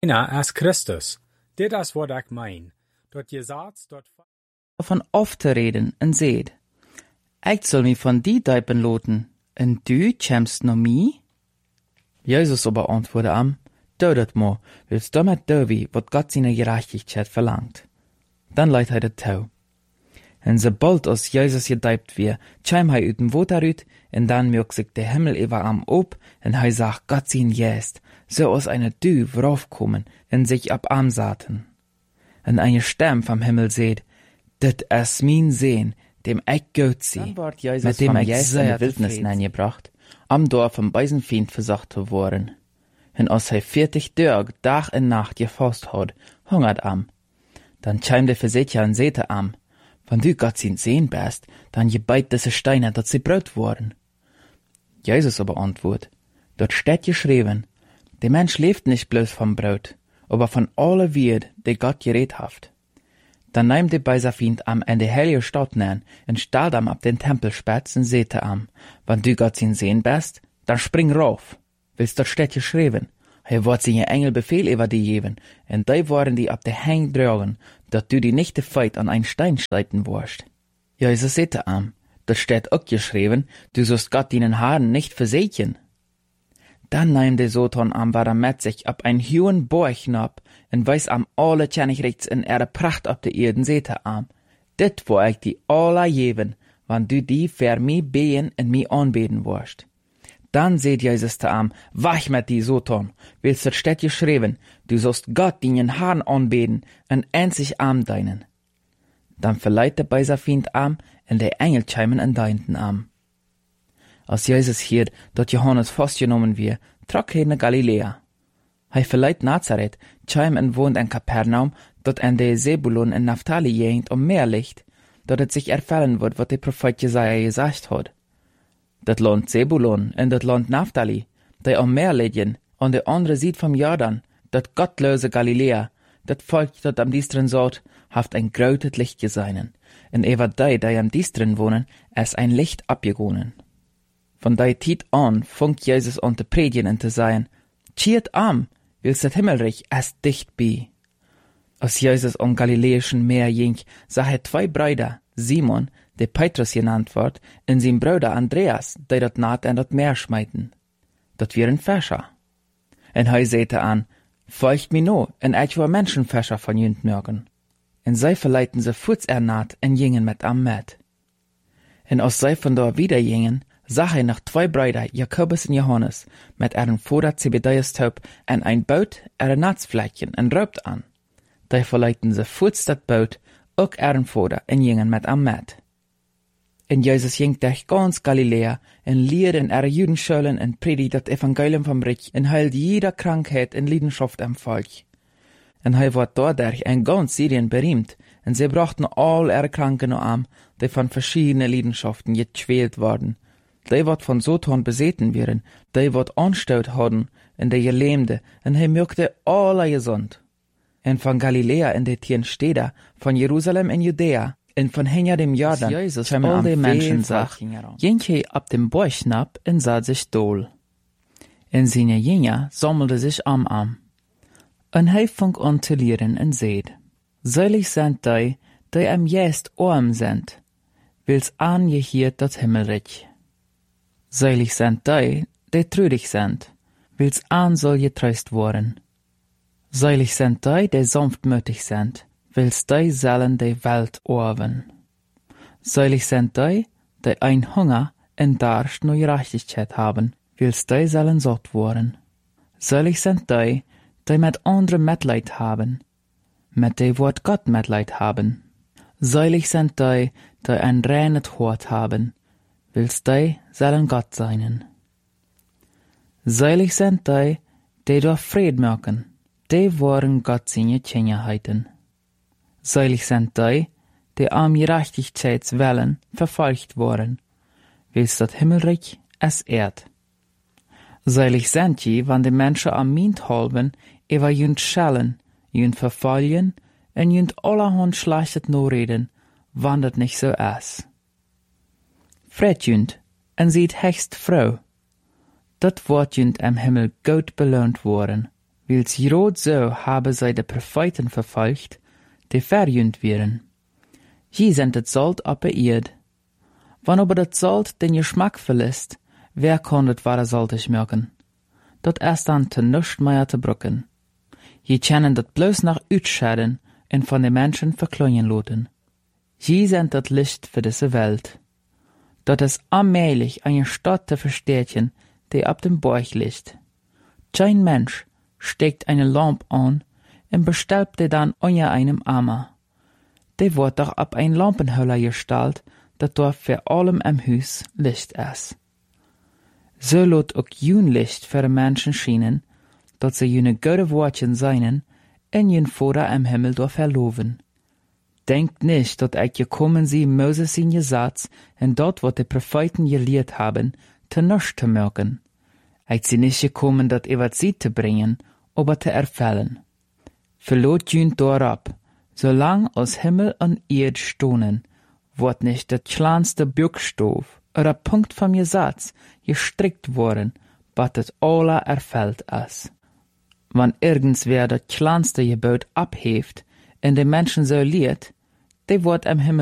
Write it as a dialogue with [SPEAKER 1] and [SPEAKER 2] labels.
[SPEAKER 1] als Christus. Dit is wat ik mein. Dat je zaad, dat...
[SPEAKER 2] Van of te reden en zeed. Ik zal me van die duipen loten, en du kämst no mi? Jezus aber antwoordde am, doe dat mo, willst du met doe wat Gott seine Gerechtigkeit verlangt. Dann leidt hij de touw. En sobald als Jezus gedeipt weer, tschem hij uit dem water uit, en dan merkt sich der Himmel über am op, en hij sagt Gott sein Jest, so aus einer Dü raufkommen, en sich ab am saten. En eine Stimme vom Himmel seht, dit is mein Sehn, dem ich gut zie, mit dem ich sehr Wildnis gebracht, am Dorf vom Beisenfeind versacht zu worden. En als hij 40 Tage, Tag en Nacht gefasst hat, hungert am. Dann tschem der Versicher en sete am, wenn du Gott sein Sehn bist, dann gebeit diese Steine, dat sie Brot worden. Jesus aber antwortet, dort steht geschrieben, der Mensch lebt nicht bloß vom Brot, aber von aller Wied, die Gott geredet haft. Dann nahm der Beiserfeind am in die heilige Stadt nähen und stellt am ab den Tempelspitz und sehte am, wenn du Gott sein Sehn bist, dann spring rauf. Willst dort steht geschrieben, er wird seine Engel Befehl über die geben, und die wollen die ab der Hang tragen, dat du die nicht feit an ein Stein streiten wirst. Jesus sehte am, dort steht auch geschrieben, du sollst Gott deinen Haaren nicht versehen. Dann nahm der Satan am, war mit sich ab ein hohen Borg nab, und weiß am alle Tjernigrechts in ihre Pracht ab der Erden sehte am. Dit wo ich die alle geben, wann du die für mich behen und mich anbeten wirst. Dann seht Jesus da am, wach mit die Satan, willst dort steht geschrieben, du sollst Gott deinen Haaren anbeten und einzig am deinen. Dann verleiht der Beiserfeind am, und der Engel scheimen an deinten am. Als Jesus hier, dort Johannes festgenommen wird, trok er nach Galiläa. Hij verleiht Nazareth, scheim en wohnt in Kapernaum, dort en de Zebulon en Naphtali gegend om Meer liegt, dort het sich erfüllen wird, wat der Prophet Jesaja gesagt hat. Dat Land Zebulon en dat Land Naphtali, die am Meer liegen, an der andere Seite vom Jordan, dat gottlose Galiläa, dat Volk, dat am diesteren Sort, haft ein grautet Licht geseinen, en ewer die am diesteren wohnen, es ein Licht abgegonen. Von der Zeit an funkt Jesus an te predigen en te sagen, Chiert am, willst das Himmelreich es dicht bei. Als Jesus am Galiläischen Meer ging, sah er 2 Brüder, Simon, der Petrus genannt wird, und sein Bruder Andreas, die dort naht in das Meer schmeiten. Dat wären Fischer. Und er sagte an, folgt mir no, und ich will Menschenfischer von jünd mögen. Und sie verleiten sie futz naht und gingen mit am Met. Und als sie von dort wieder gingen, sah er nach 2 Brüder, Jakobus und Johannes, mit ihrem Vater Zebedeus taub, und ein Boot, ihre Natzflächen, und raubt an. Die verleiten sie futz das Boot, auch ihren Vater, und gingen mit am Met. Und Jesus ging durch ganz Galiläa, und lehrt in ihre Judenschulen, und predigt das Evangelium vom Reich, und heilt jeder Krankheit und Leidenschaft am Volk. Und er wurde dadurch in ganz Syrien berühmt, und sie brachten all ihre Kranken noch an, die von verschiedenen Leidenschaften gequält worden. Die wat von Satan beseten wären, die wat Anstoot hadden, und die Gelähmte, und er möchte alle gesund. Und von Galiläa in die 10 Städte, von Jerusalem in Judäa, und von hinter dem Jordan, Jesus
[SPEAKER 1] all die Menschen
[SPEAKER 2] sagt,
[SPEAKER 1] ging he ab dem Borch nab, und sah sich dohl. Und seine Jünger sammelte sich am. Und er fang an zu lehren und seht, selig sind die am jest arm sind, wils angehiert das Himmelreich. Selig sind die trüdig sind, wils an soll getröst worden. Selig sind die sanftmütig sind, wils die sollen die Welt erben. Selig sind die ein Hunger und Durst nach Gerechtigkeit haben, wils die sollen satt worden. Selig sind die mit anderen Mitleid haben, mit die wird Gott Mitleid haben. Selig sind die ein reines Hort haben, wils die sollen Gott seinen. Selig sind die durch Fried mögen, die wollen Gott seine Kinderheiten. Selig sind die am Gerechtigkeitswillen verfolgt worden, wils das Himmelreich es ehrt. Selig sind die, wann die Menschen am Mind halben, über jünd schellen, jünd verfolgen, und jünd allerhand schlechtet no reden, wann das nicht so ist. Fred jünd, en sieht hecht Frau. Dat wordt jünd am Himmel gut belohnt worden, Weils rot so habe sei de Propheten verfolgt, die verjünt wären. Sie sind het Salt op der Erd. Wann aber das Salt den Geschmack verlässt, wer kann das wahre saltig merken? Dat erst dann te nuscht mehr te brucken. Je kennen dat bloß nach Utschäden und von den Menschen verklungen loten. Sie sind das Licht für diese Welt. Dat ist allmählich eine Stadt zu verstärken, die ab dem Berg liegt. Kein Mensch steckt eine Lampe an und bestellt die dann unter einem Eimer. Die wird doch ab ein Lampenhöller gestellt, dat dort für allem im Haus Licht ist. So lot auch jun Licht für die Menschen schienen, dat sie jene gute Wortchen seinen, in jen Vater im Himmel dort verloven. Denkt nicht, dat ich gekommen sie Moses in Gesetz, und dort, wat die Propheten gelehrt haben, te nichts zu merken. Ich sie nicht gekommen, dat wat sie zu bringen, aber zu erfüllen. Verlot jünt dorab, solang als Himmel und Erd stohnen, wird nicht der kleinste Buchstabe oder Punkt vom Gesetz gestrickt worden, bat het alle erfüllt ist. Wann irgendwer das kleinste Gebot abheeft, und die Menschen so lehrt, die wird im Himmel